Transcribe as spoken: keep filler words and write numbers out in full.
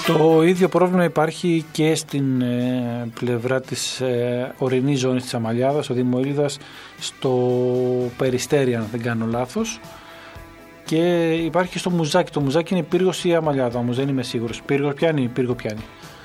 Το ίδιο πρόβλημα υπάρχει και στην ε, πλευρά της ε, ορεινής ζώνης της Αμαλιάδας, ο Δήμο Ήλιδας, στο Περιστέρι, αν δεν κάνω λάθος. Και υπάρχει και στο Μουζάκι. Το Μουζάκι είναι πύργος ή Αμαλιάδα, όμως δεν είμαι σίγουρος. Πύργος πιάνει, πύργο πιάνει.